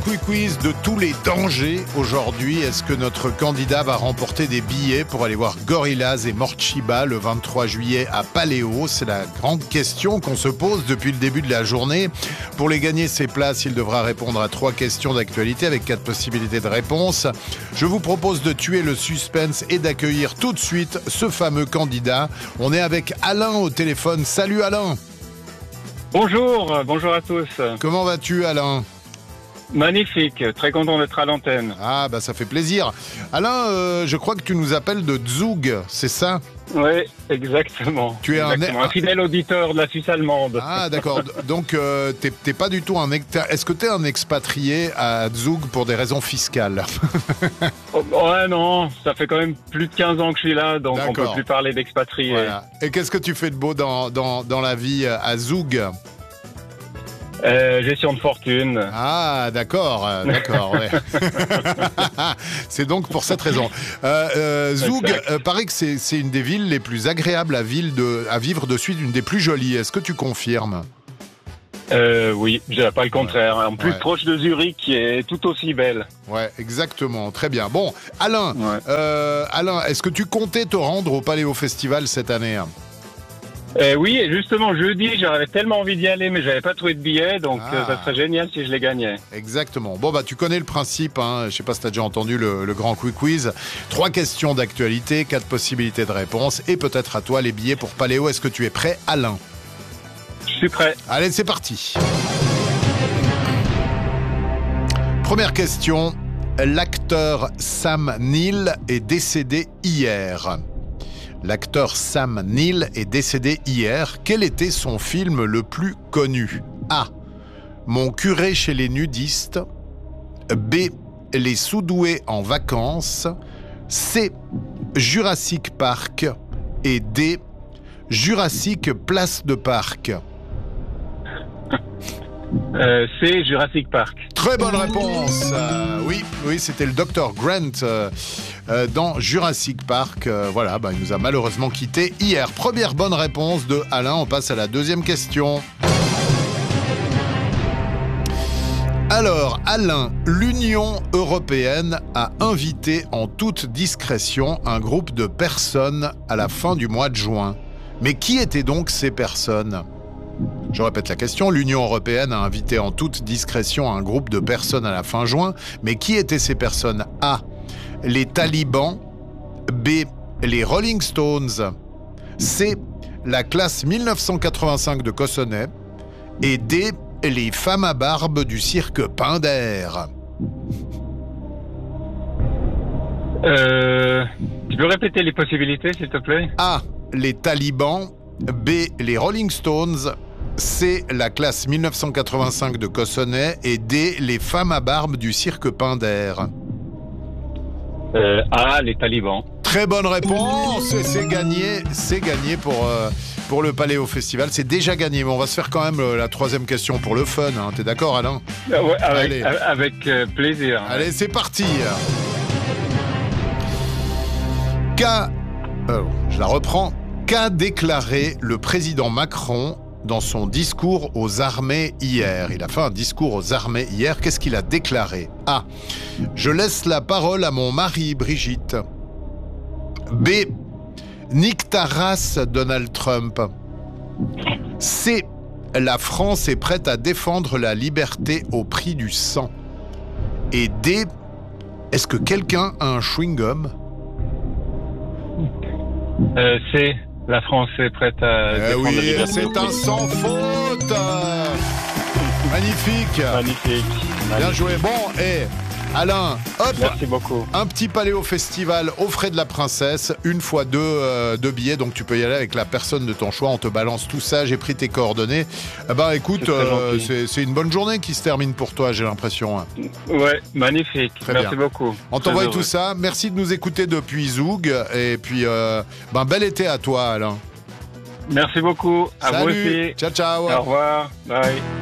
quiz de tous les dangers aujourd'hui. Est-ce que notre candidat va remporter des billets pour aller voir Gorillaz et Morchiba le 23 juillet à Paléo? C'est la grande question qu'on se pose depuis le début de la journée. Pour les gagner ces places, il devra répondre à 3 questions d'actualité avec 4 possibilités de réponse. Je vous propose de tuer le suspense et d'accueillir tout de suite ce fameux candidat. On est avec Alain au téléphone. Salut Alain. Bonjour à tous. Comment vas-tu Alain? Magnifique, très content d'être à l'antenne. Ah bah ça fait plaisir. Alain, je crois que tu nous appelles de Zug, c'est ça? Oui, exactement. Tu es un fidèle auditeur de la Suisse allemande. Ah d'accord, donc t'es pas du tout Est-ce que t'es un expatrié à Zug pour des raisons fiscales? Ouais non, ça fait quand même plus de 15 ans que je suis là, donc on peut plus parler d'expatrié. Voilà. Et qu'est-ce que tu fais de beau dans la vie à Zug? Gestion de fortune. Ah, d'accord, ouais. C'est donc pour cette raison. Zug, paraît que c'est une des villes les plus agréables à vivre dessus, une des plus jolies. Est-ce que tu confirmes? Oui, je dirais pas le contraire. En plus proche de Zurich, qui est tout aussi belle. Ouais, exactement. Très bien. Bon, Alain, Alain, est-ce que tu comptais te rendre au Paléo Festival cette année? Oui, et justement, jeudi, j'avais tellement envie d'y aller, mais j'avais pas trouvé de billet, donc ça serait génial si je les gagnais. Exactement. Bon, bah, tu connais le principe, hein. Je sais pas si t'as déjà entendu le grand quiz. 3 questions d'actualité, 4 possibilités de réponse, et peut-être à toi les billets pour Paléo. Est-ce que tu es prêt, Alain? Je suis prêt. Allez, c'est parti. Première question. L'acteur Sam Neill est décédé hier. L'acteur Sam Neill est décédé hier. Quel était son film le plus connu? A. Mon curé chez les nudistes. B. Les Soudoués en vacances. C. Jurassic Park. Et D. Jurassic Place de Parc. C'est Jurassic Park. Très bonne réponse. Oui, c'était le Dr Grant dans Jurassic Park. Voilà, il nous a malheureusement quittés hier. Première bonne réponse de Alain. On passe à la deuxième question. Alors, Alain, l'Union européenne a invité en toute discrétion un groupe de personnes à la fin du mois de juin. Mais qui étaient donc ces personnes ? Je répète la question. L'Union européenne a invité en toute discrétion un groupe de personnes à la fin juin. Mais qui étaient ces personnes? A. Les talibans. B. Les Rolling Stones. C. La classe 1985 de Cossonay. Et D. Les femmes à barbe du cirque Pinder. Tu peux répéter les possibilités, s'il te plaît? A. Les talibans. B. Les Rolling Stones. C. La classe 1985 de Cossonay. Et D. Les femmes à barbe du cirque Pinder. A. Les talibans. Très bonne réponse. C'est gagné pour le Paléo Festival. C'est déjà gagné, mais on va se faire quand même la 3e question pour le fun. Hein. T'es d'accord, Alain? Ouais, avec plaisir. Allez, c'est parti. Je la reprends. Qu'a déclaré le président Macron dans son discours aux armées hier? Il a fait un discours aux armées hier. Qu'est-ce qu'il a déclaré? A. Je laisse la parole à mon mari, Brigitte. B. Nique ta race, Donald Trump. C. La France est prête à défendre la liberté au prix du sang. Et D. Est-ce que quelqu'un a un chewing-gum? C. La France est prête à défendre la liberté. C'est un sans faute. Magnifique. Bien joué. Bon, Alain, hop. Merci beaucoup. Un petit Paléo Festival aux frais de la princesse. 1 fois 2 billets, donc tu peux y aller avec la personne de ton choix. On te balance tout ça. J'ai pris tes coordonnées. Écoute, c'est une bonne journée qui se termine pour toi, j'ai l'impression. Ouais, magnifique. Merci beaucoup. On t'envoie tout ça. Merci de nous écouter depuis Zug. Et puis, bel été à toi, Alain. Merci beaucoup. À vous aussi. Ciao, ciao. Au revoir. Bye.